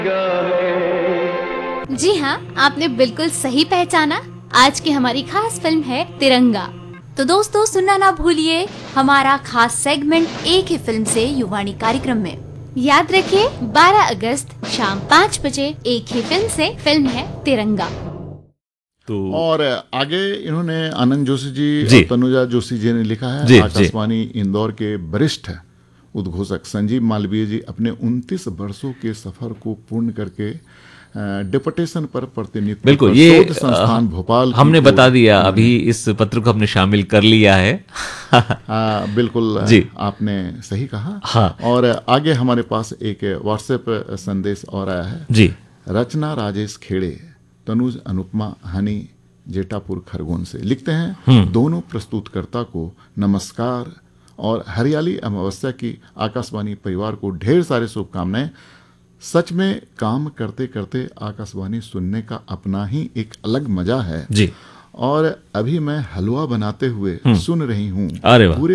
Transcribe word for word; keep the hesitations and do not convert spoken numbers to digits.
जी हाँ, आपने बिल्कुल सही पहचाना। आज की हमारी खास फिल्म है तिरंगा। तो दोस्तों, सुनना ना भूलिए हमारा खास सेगमेंट एक ही फिल्म से युवाणी कार्यक्रम में। याद रखिए, बारह अगस्त शाम पाँच बजे एक ही फिल्म से फिल्म है तिरंगा। तो और आगे इन्होंने आनंद जोशी जी, जी। और तनुजा जोशी जी ने लिखा है। जी, आकाशवाणी इंदौर के वरिष्ठ उद्घोषक संजीव मालवीय जी अपने उनतीस वर्षों के सफर को पूर्ण करके डेपुटेशन पर प्रतिनियुक्त बिल्कुल, ये शोध संस्थान भोपाल हमने की बता ओर दिया, उन्होंने- अभी इस पत्र को हमने शामिल कर लिया है। हाँ, बिल्कुल जी। आपने सही कहा। हाँ। और आगे हमारे पास एक व्हाट्सएप संदेश और आया है। जी। रचना राजेश खेड़े, तनुज अनुपमा हनी, जेठापुर खरगोन से लिखते हैं, दोनों प्रस्तुतकर्ता को नमस्कार और हरियाली अमावस्या की आकाशवाणी परिवार को ढेर सारे शुभकामनाएं। सच में काम करते करते आकाशवाणी सुनने का अपना ही एक अलग मजा है जी। और अभी मैं हलवा बनाते हुए सुन रही हूँ। अरे वाह। पूरे